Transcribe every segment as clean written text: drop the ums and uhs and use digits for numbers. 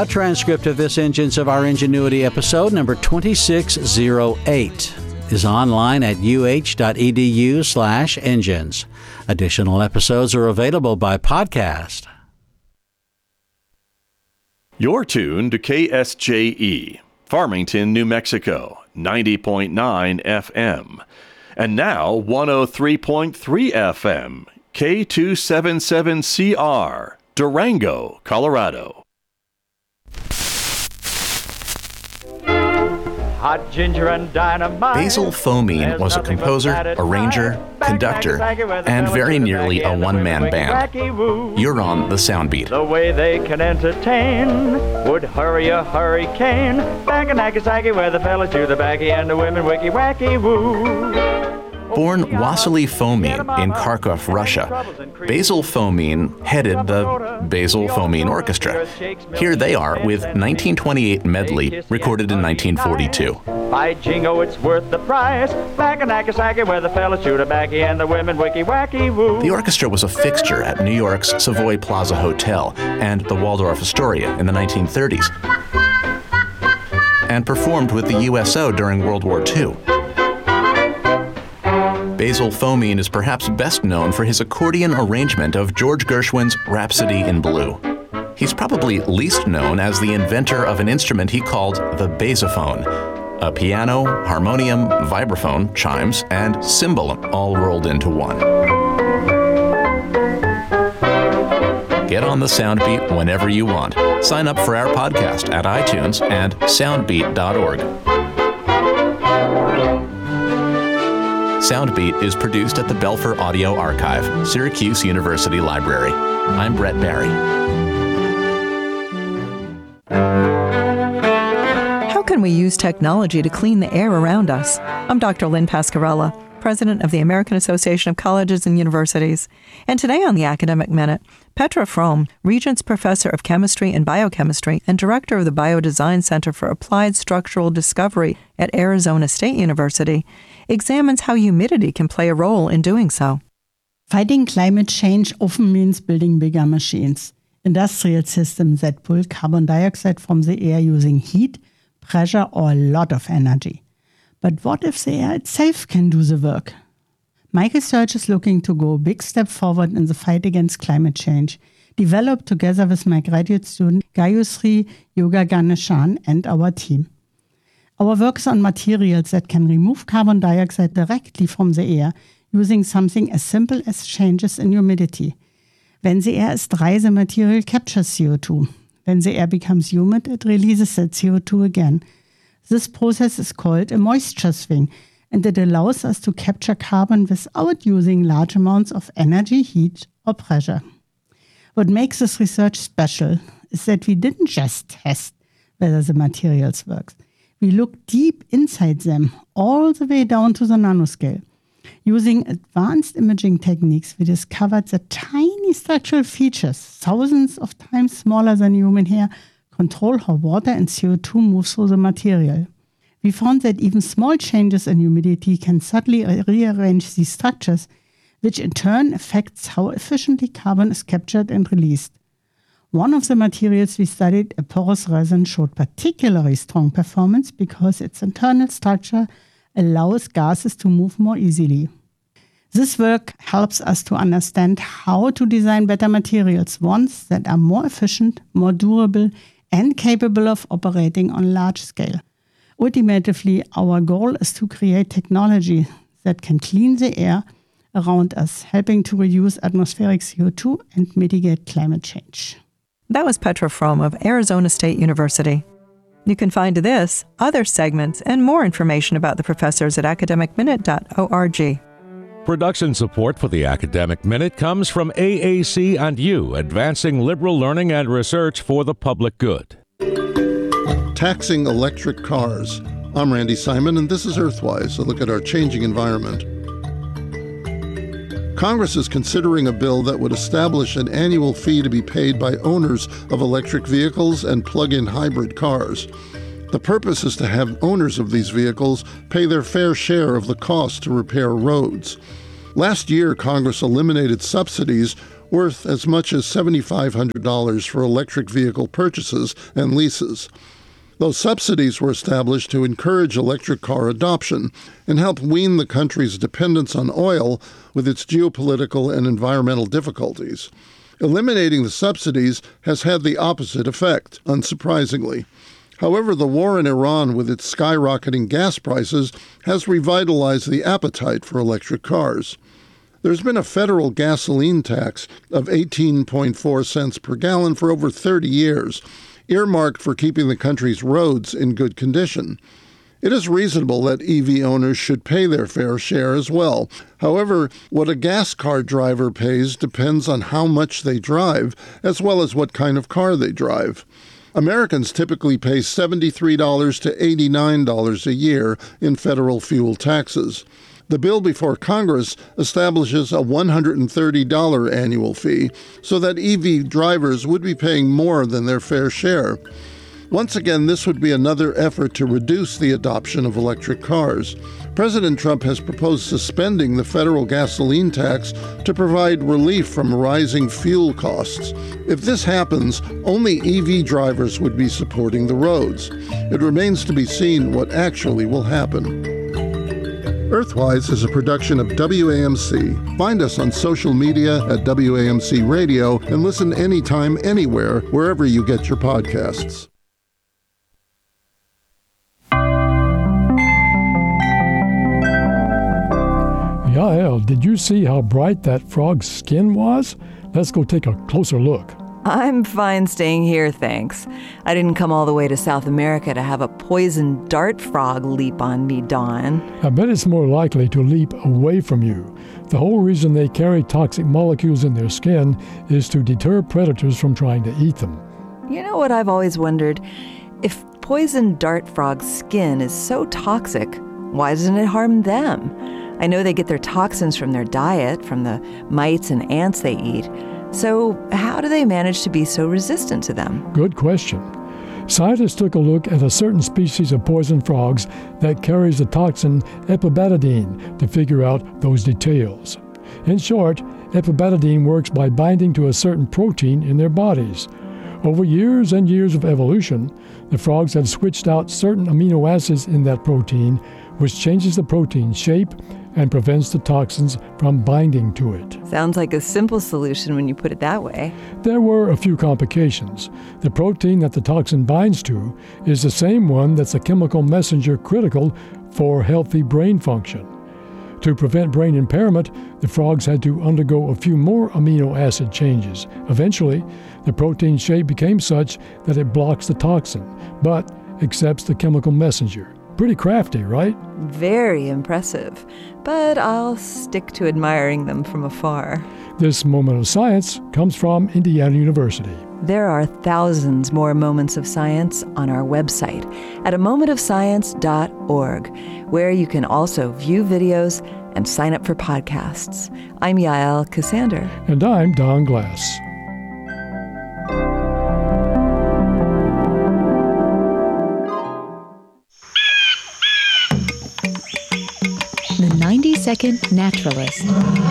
A transcript of this Engines of Our Ingenuity episode, number 2608, is online at uh.edu/engines. Additional episodes are available by podcast. You're tuned to KSJE, Farmington, New Mexico, 90.9 FM. And now 103.3 FM, K277CR, Durango, Colorado. Hot ginger and dynamite. Basil Fomine was a composer, arranger, conductor, and very nearly a one-man band. You're on the Soundbeat. The way they can entertain would hurry a hurricane. Back in Nagasaki where the fellas chew the backy and the women wicky wacky woo. Born Wassily Fomine in Kharkov, Russia, Basil Fomine headed the Basil Fomine Orchestra. Here they are with 1928 medley recorded in 1942. By jingo, it's worth the price. Back in Nagasaki where the fellas chew the backy and the women wicky wacky woo. The orchestra was a fixture at New York's Savoy Plaza Hotel and the Waldorf Astoria in the 1930s, and performed with the USO during World War II. Basil Fomine is perhaps best known for his accordion arrangement of George Gershwin's Rhapsody in Blue. He's probably least known as the inventor of an instrument he called the basophone, a piano, harmonium, vibraphone, chimes, and cymbal all rolled into one. Get on the Soundbeat whenever you want. Sign up for our podcast at iTunes and soundbeat.org. Soundbeat is produced at the Belfer Audio Archive, Syracuse University Library. I'm Brett Barry. How can we use technology to clean the air around us? I'm Dr. Lynn Pascarella, President of the American Association of Colleges and Universities. And today on the Academic Minute, Petra Fromm, Regents Professor of Chemistry and Biochemistry and Director of the Biodesign Center for Applied Structural Discovery at Arizona State University, examines how humidity can play a role in doing so. Fighting climate change often means building bigger machines. Industrial systems that pull carbon dioxide from the air using heat, pressure, or a lot of energy. But what if the air itself can do the work? my research is looking to go a big step forward in the fight against climate change, developed together with my graduate student Gayusri Yoga Ganeshan and our team. Our work is on materials that can remove carbon dioxide directly from the air using something as simple as changes in humidity. When the air is dry, the material captures CO2. When the air becomes humid, it releases that CO2 again. This process is called a moisture swing, and it allows us to capture carbon without using large amounts of energy, heat, or pressure. What makes this research special is that we didn't just test whether the materials work. We looked deep inside them, all the way down to the nanoscale. Using advanced imaging techniques, we discovered that tiny structural features, thousands of times smaller than human hair, control how water and CO2 move through the material. We found that even small changes in humidity can subtly rearrange these structures, which in turn affects how efficiently carbon is captured and released. One of the materials we studied, a porous resin, showed particularly strong performance because its internal structure allows gases to move more easily. This work helps us to understand how to design better materials, ones that are more efficient, more durable, and capable of operating on large scale. Ultimately, our goal is to create technology that can clean the air around us, helping to reduce atmospheric CO2 and mitigate climate change. That was Petra Fromm of Arizona State University. You can find this, other segments, and more information about the professors at academicminute.org. Production support for the Academic Minute comes from AAC and you, advancing liberal learning and research for the public good. Taxing electric cars. I'm Randy Simon, and this is Earthwise, a look at our changing environment. Congress is considering a bill that would establish an annual fee to be paid by owners of electric vehicles and plug-in hybrid cars. The purpose is to have owners of these vehicles pay their fair share of the cost to repair roads. Last year, Congress eliminated subsidies worth as much as $7,500 for electric vehicle purchases and leases. Those subsidies were established to encourage electric car adoption and help wean the country's dependence on oil with its geopolitical and environmental difficulties. Eliminating the subsidies has had the opposite effect, unsurprisingly. However, the war in Iran with its skyrocketing gas prices has revitalized the appetite for electric cars. There's been a federal gasoline tax of 18.4 cents per gallon for over 30 years, earmarked for keeping the country's roads in good condition. It is reasonable that EV owners should pay their fair share as well. However, what a gas car driver pays depends on how much they drive, as well as what kind of car they drive. Americans typically pay $73 to $89 a year in federal fuel taxes. The bill before Congress establishes a $130 annual fee so that EV drivers would be paying more than their fair share. Once again, this would be another effort to reduce the adoption of electric cars. President Trump has proposed suspending the federal gasoline tax to provide relief from rising fuel costs. If this happens, only EV drivers would be supporting the roads. It remains to be seen what actually will happen. Earthwise is a production of WAMC. Find us on social media at WAMC Radio and listen anytime, anywhere, wherever you get your podcasts. Yael, did you see how bright that frog's skin was? Let's go take a closer look. I'm fine staying here, thanks. I didn't come all the way to South America to have a poison dart frog leap on me, Dawn. I bet it's more likely to leap away from you. The whole reason they carry toxic molecules in their skin is to deter predators from trying to eat them. You know what I've always wondered? If poison dart frog's skin is so toxic, why doesn't it harm them? I know they get their toxins from their diet, from the mites and ants they eat. So how do they manage to be so resistant to them? Good question. Scientists took a look at a certain species of poison frogs that carries the toxin epibetadine to figure out those details. In short, epibetadine works by binding to a certain protein in their bodies. Over years and years of evolution, the frogs have switched out certain amino acids in that protein, which changes the protein's shape and prevents the toxins from binding to it. Sounds like a simple solution when you put it that way. There were a few complications. The protein that the toxin binds to is the same one that's a chemical messenger critical for healthy brain function. To prevent brain impairment, the frogs had to undergo a few more amino acid changes. Eventually, the protein shape became such that it blocks the toxin, but accepts the chemical messenger. Pretty crafty, right? Very impressive. But I'll stick to admiring them from afar. This moment of science comes from Indiana University. There are thousands more moments of science on our website at amomentofscience.org, where you can also view videos and sign up for podcasts. I'm Yael Cassander. And I'm Don Glass. The 90-Second Naturalist.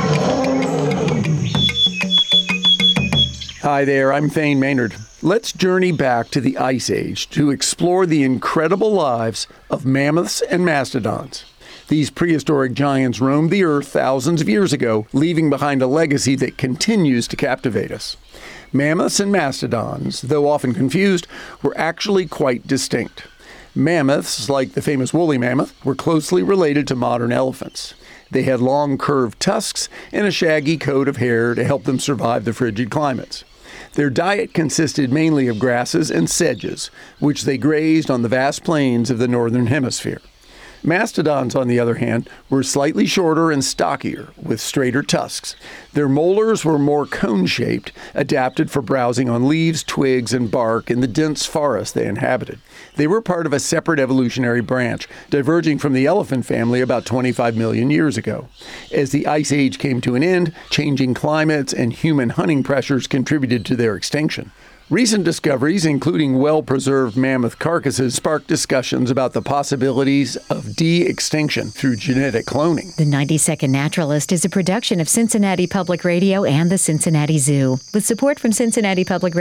Hi there, I'm Thane Maynard. Let's journey back to the Ice Age to explore the incredible lives of mammoths and mastodons. These prehistoric giants roamed the earth thousands of years ago, leaving behind a legacy that continues to captivate us. Mammoths and mastodons, though often confused, were actually quite distinct. Mammoths, like the famous woolly mammoth, were closely related to modern elephants. They had long, curved tusks and a shaggy coat of hair to help them survive the frigid climates. Their diet consisted mainly of grasses and sedges, which they grazed on the vast plains of the northern hemisphere. Mastodons, on the other hand, were slightly shorter and stockier, with straighter tusks. Their molars were more cone-shaped, adapted for browsing on leaves, twigs, and bark in the dense forest they inhabited. They were part of a separate evolutionary branch, diverging from the elephant family about 25 million years ago. As the Ice Age came to an end, changing climates and human hunting pressures contributed to their extinction. Recent discoveries, including well-preserved mammoth carcasses, sparked discussions about the possibilities of de-extinction through genetic cloning. The 90-Second Naturalist is a production of Cincinnati Public Radio and the Cincinnati Zoo, with support from Cincinnati Public Radio.